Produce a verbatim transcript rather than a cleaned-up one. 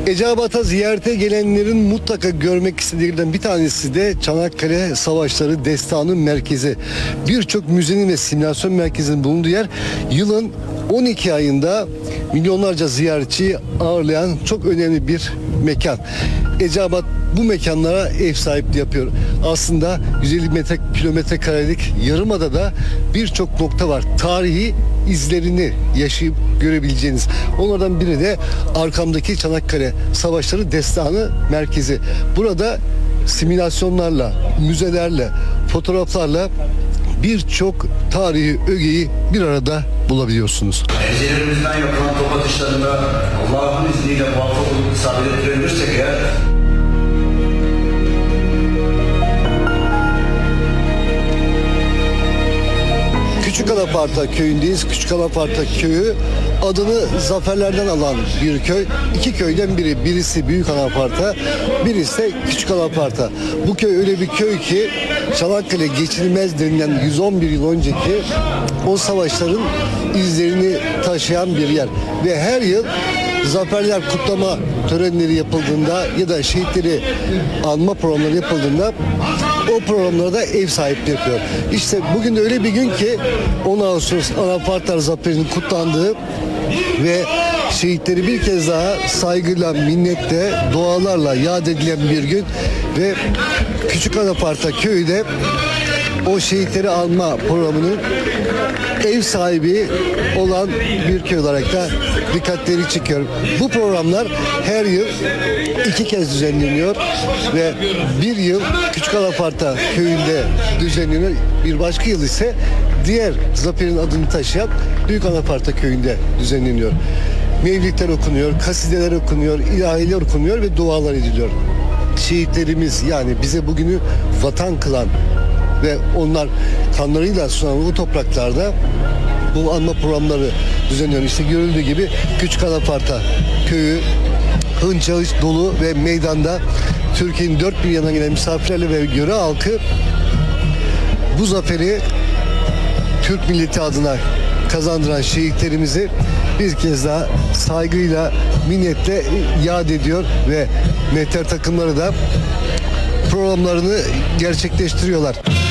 Eceabat'a ziyarete gelenlerin mutlaka görmek istediklerinden bir tanesi de Çanakkale Savaşları Destanı Merkezi. Birçok müzenin ve simülasyon merkezinin bulunduğu yer, yılın on iki ayında milyonlarca ziyaretçiyi ağırlayan çok önemli bir mekan. Eceabat bu mekanlara ev sahipliği yapıyor. Aslında yüz elli metre kilometre karelik Yarımada'da birçok nokta var. Tarihi izlerini yaşayıp görebileceğiniz. Onlardan biri de arkamdaki Çanakkale Savaşları Destanı Merkezi. Burada simülasyonlarla, müzelerle, fotoğraflarla birçok tarihi ögeyi bir arada bulabiliyorsunuz. Ecelerimizden yapılan top atışlarında Allah'ın izniyle muvaffak olup isabet ettirebilirsek eğer Küçük Alaparta köyündeyiz. Küçük Alaparta köyü adını zaferlerden alan bir köy. İki köyden biri. Birisi Büyük Alaparta, birisi de Küçük Alaparta. Bu köy öyle bir köy ki Çanakkale geçilmez denilen yüz on bir yıl önceki o savaşların izlerini taşıyan bir yer. Ve her yıl zaferler kutlama törenleri yapıldığında ya da şehitleri anma programları yapıldığında o programlarda ev sahipliği yapıyor. İşte bugün de öyle bir gün ki on Ağustos Anafartalar Zaferi'nin kutlandığı ve şehitleri bir kez daha saygıyla, minnetle, dualarla yad edilen bir gün ve Küçük Anafarta köyü de o şehitleri alma programının ev sahibi olan bir köy olarak da dikkatleri çekiyor. Bu programlar her yıl iki kez düzenleniyor ve bir yıl Küçük Alaparta köyünde düzenleniyor. Bir başka yıl ise diğer zaferin adını taşıyan Büyük Alaparta köyünde düzenleniyor. Mevlidler okunuyor, kasideler okunuyor, ilahiler okunuyor ve dualar ediliyor. Şehitlerimiz, yani bize bugünü vatan kılan ve onlar kanlarıyla sunan o topraklarda bu anma programları düzenliyor. İşte görüldüğü gibi Küçük Alaparta köyü hınç hınç dolu ve meydanda Türkiye'nin dört bir yanına gelen misafirlerle ve yöre halkı bu zaferi Türk milleti adına kazandıran şehitlerimizi bir kez daha saygıyla, minnetle yad ediyor ve mehter takımları da programlarını gerçekleştiriyorlar.